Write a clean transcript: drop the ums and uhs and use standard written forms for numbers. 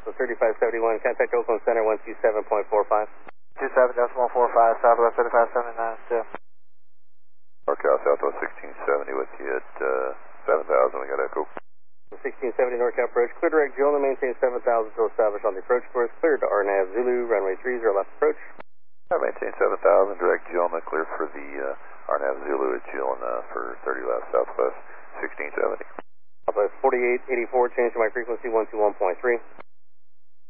So 3571, contact Oakland Center 127.45. 27.45, Southwest 3579, NorCal Southwest 1670 with you at 7000, we got Echo. 1670 NorCal approach, clear direct Julna, maintain 7000 to establish on the approach course, clear to RNAV Zulu, runway 30 left approach. Maintain 7000, direct Julna, clear for the RNAV Zulu at Julna for 30 left Southwest 1670. Southwest 4884, change to my frequency 121.3.